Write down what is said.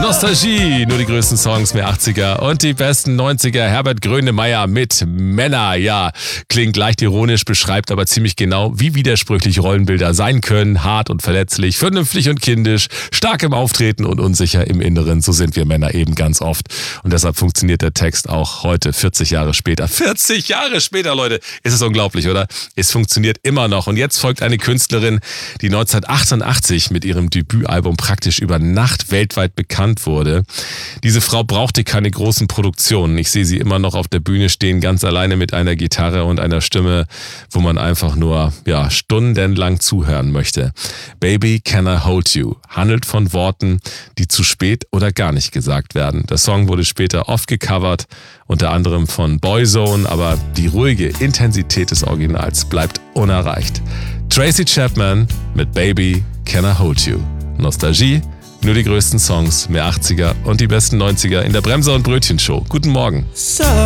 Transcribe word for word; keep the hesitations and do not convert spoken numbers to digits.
Nostalgie, nur die größten Songs, mehr achtziger und die besten neunziger. Herbert Grönemeyer mit Männer. Ja, klingt leicht ironisch, beschreibt aber ziemlich genau, wie widersprüchlich Rollenbilder sein können. Hart und verletzlich, vernünftig und kindisch, stark im Auftreten und unsicher im Inneren. So sind wir Männer eben ganz oft. Und deshalb funktioniert der Text auch heute, vierzig Jahre später. vierzig Jahre später, Leute. Ist es unglaublich, oder? Es funktioniert immer noch. Und jetzt folgt eine Künstlerin, die neunzehnhundertachtundachtzig mit ihrem Debütalbum praktisch über Nacht weltweit bekannt wurde. Diese Frau brauchte keine großen Produktionen. Ich sehe sie immer noch auf der Bühne stehen, ganz alleine mit einer Gitarre und einer Stimme, wo man einfach nur ja, stundenlang zuhören möchte. Baby, Can I Hold You handelt von Worten, die zu spät oder gar nicht gesagt werden. Der Song wurde später oft gecovert, unter anderem von Boyzone, aber die ruhige Intensität des Originals bleibt unerreicht. Tracy Chapman mit Baby, Can I Hold You. Nostalgie, nur die größten Songs, mehr achtziger und die besten neunziger in der Bremser und Brötchen Show. Guten Morgen.